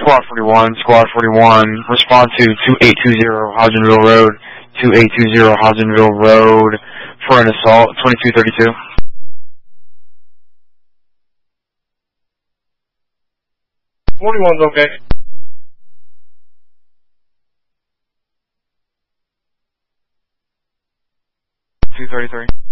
Squad 41, respond to 2820 Hodgenville Road, 2820 Hodgenville Road for an assault, 2232. 41's okay. 233.